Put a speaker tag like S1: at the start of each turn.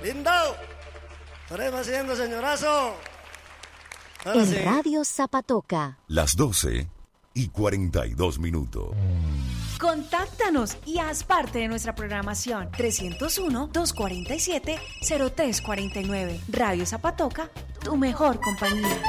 S1: Lindo. Estaremos haciendo, señorazo. Ahora
S2: En
S1: sí.
S2: Radio Zapatoca.
S3: Las 12:42.
S4: Contáctanos y haz parte de nuestra programación. 301-247-0349. Radio Zapatoca, tu mejor compañía.